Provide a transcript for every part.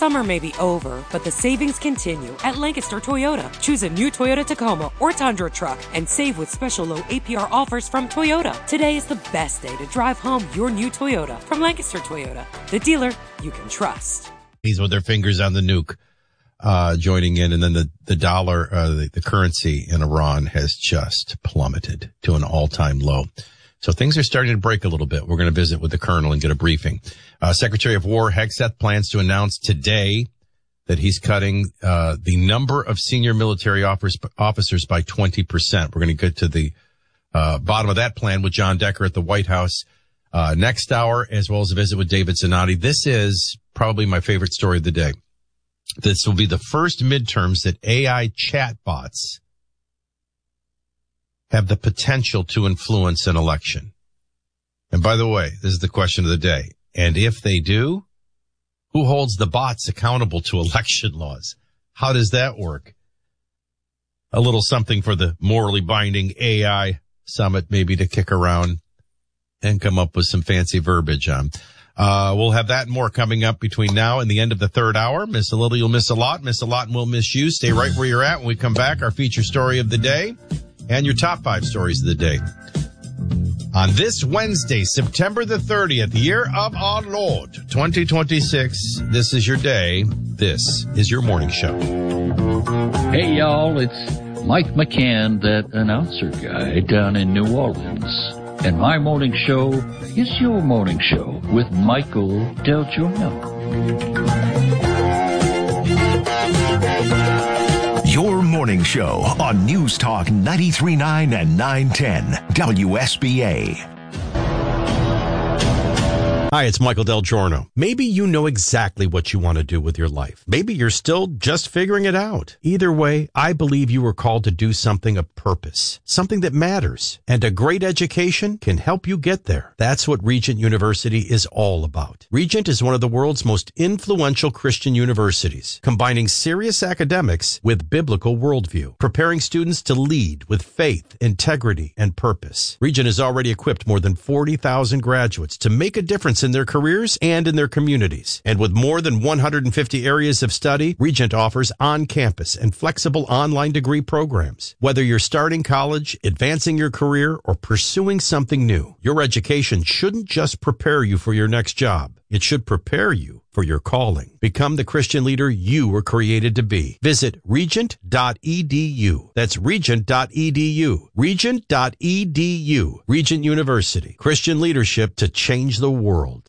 Summer may be over, but the savings continue at Lancaster Toyota. Choose a new Toyota Tacoma or Tundra truck and save with special low APR offers from Toyota. Today is the best day to drive home your new Toyota from Lancaster Toyota, the dealer you can trust. He's with their fingers on the nuke, joining in, and then the dollar, the currency in Iran has just plummeted to an all-time low. So things are starting to break a little bit. We're going to visit with the colonel and get a briefing. Secretary of War Hegseth plans to announce today that he's cutting the number of senior military officers by 20%. We're going to get to the bottom of that plan with John Decker at the White House next hour, as well as a visit with David Zanotti. This is probably my favorite story of the day. This will be the first midterms that AI chatbots have the potential to influence an election. And by the way, this is the question of the day. And if they do, who holds the bots accountable to election laws? How does that work? A little something for the morally binding AI summit, maybe to kick around and come up with some fancy verbiage on. We'll have that and more coming up between now and the end of the third hour. Miss a little, you'll miss a lot. Miss a lot and we'll miss you. Stay right where you're at. When we come back, our feature story of the day and your top 5 stories of the day. On this Wednesday, September the 30th, the year of our Lord, 2026, this is your day. This is your morning show. Hey, y'all, it's Mike McCann, that announcer guy down in New Orleans. And my morning show is your morning show with Michael Del Giorno. Your morning show on News Talk 93.9 and 910 WSBA. Hi, it's Michael Del Giorno. Maybe you know exactly what you want to do with your life. Maybe you're still just figuring it out. Either way, I believe you were called to do something of purpose, something that matters, and a great education can help you get there. That's what Regent University is all about. Regent is one of the world's most influential Christian universities, combining serious academics with biblical worldview, preparing students to lead with faith, integrity, and purpose. Regent has already equipped more than 40,000 graduates to make a difference in their careers and in their communities. And with more than 150 areas of study, Regent offers on-campus and flexible online degree programs. Whether you're starting college, advancing your career, or pursuing something new, your education shouldn't just prepare you for your next job. It should prepare you for your calling. Become the Christian leader you were created to be. Visit regent.edu. That's regent.edu. Regent.edu. Regent University. Christian leadership to change the world.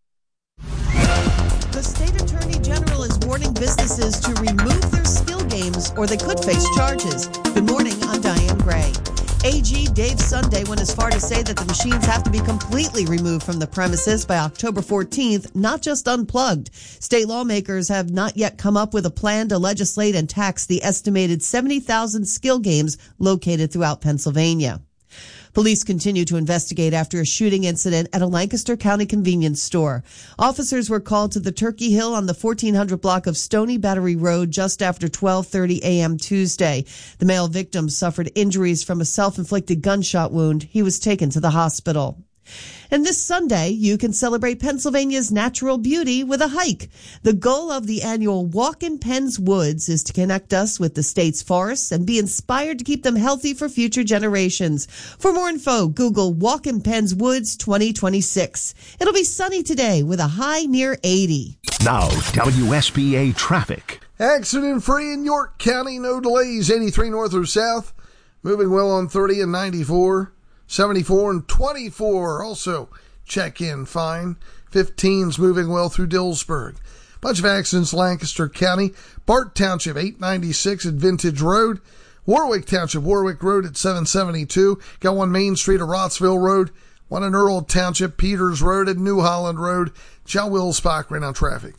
The state attorney general is warning businesses to remove their skill games or they could face charges. Good morning, I'm Diane Gray. AG Dave Sunday went as far to say that the machines have to be completely removed from the premises by October 14th, not just unplugged. State lawmakers have not yet come up with a plan to legislate and tax the estimated 70,000 skill games located throughout Pennsylvania. Police continue to investigate after a shooting incident at a Lancaster County convenience store. Officers were called to the Turkey Hill on the 1400 block of Stony Battery Road just after 12:30 a.m. Tuesday. The male victim suffered injuries from a self-inflicted gunshot wound. He was taken to the hospital. And this Sunday, you can celebrate Pennsylvania's natural beauty with a hike. The goal of the annual Walk in Penn's Woods is to connect us with the state's forests and be inspired to keep them healthy for future generations. For more info, Google Walk in Penn's Woods 2026. It'll be sunny today with a high near 80. Now, WSBA traffic. Accident-free in York County, no delays, 83 north or south. Moving well on 30 and 94. 74 and 24 also check in fine. 15's moving well through Dillsburg. Bunch of accidents, Lancaster County. Bart Township, 896 at Vintage Road. Warwick Township, Warwick Road at 772. Got one Main Street at Rotsville Road. One in Earl Township, Peters Road at New Holland Road. John Wills Spock right on traffic.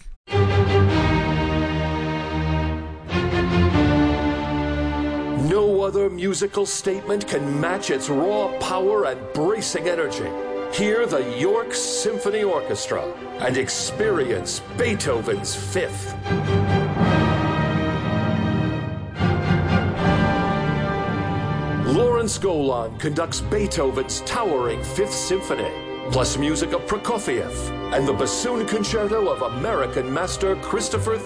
No other musical statement can match its raw power and bracing energy. Hear the York Symphony Orchestra and experience Beethoven's Fifth. Lawrence Golan conducts Beethoven's towering Fifth Symphony, plus music of Prokofiev and the bassoon concerto of American master Christopher